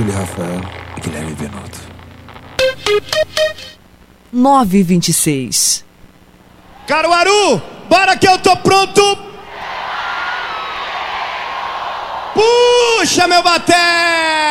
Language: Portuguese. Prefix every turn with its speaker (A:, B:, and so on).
A: Júlio Rafael e Guilherme Benotto.
B: 9h26.
C: Caruaru, bora que eu tô pronto. Puxa, meu baté!